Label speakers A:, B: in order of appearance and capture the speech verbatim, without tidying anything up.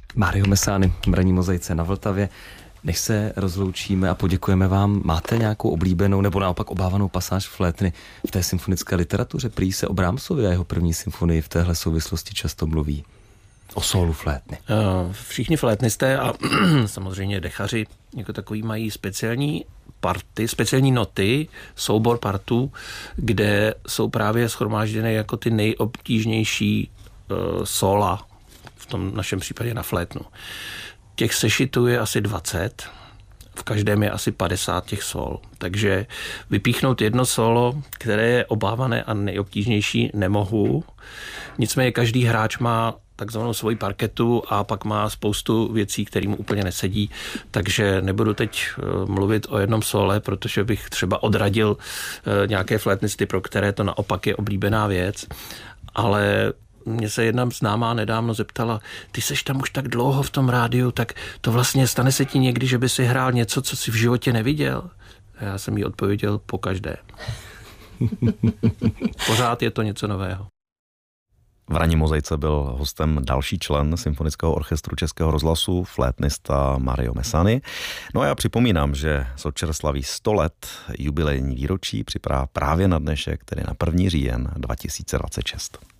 A: Mario Messani, Ranní mozaice na Vltavě. Než se rozloučíme a poděkujeme vám, máte nějakou oblíbenou nebo naopak obávanou pasáž flétny v té symfonické literatuře? Prý se o Brahmsovi a jeho první symfonii v téhle souvislosti často mluví. O sólu flétny.
B: Všichni flétnisté a samozřejmě dechaři jako takový mají speciální party, speciální noty, soubor partů, kde jsou právě shromážděné jako ty nejobtížnější uh, sóla, v tom našem případě na flétnu. Těch sešitů je asi dvacet, v každém je asi padesát těch sol, takže vypíchnout jedno solo, které je obávané a nejobtížnější, nemohu. Nicméně každý hráč má takzvanou svoji parketu a pak má spoustu věcí, které mu úplně nesedí, takže nebudu teď mluvit o jednom sole, protože bych třeba odradil nějaké flétnisty, pro které to naopak je oblíbená věc, ale mě se jedna známá nedávno zeptala, ty seš tam už tak dlouho v tom rádiu, tak to vlastně stane se ti někdy, že by si hrál něco, co si v životě neviděl? A já jsem jí odpověděl po každé. Pořád je to něco nového.
C: V Ranní mozaice byl hostem další člen Symfonického orchestru Českého rozhlasu, flétnista Mario Messani. No a já připomínám, že Sočer slaví sto let jubilejní výročí, připravá právě na dnešek, tedy na první říjen dva tisíce dvacet šest.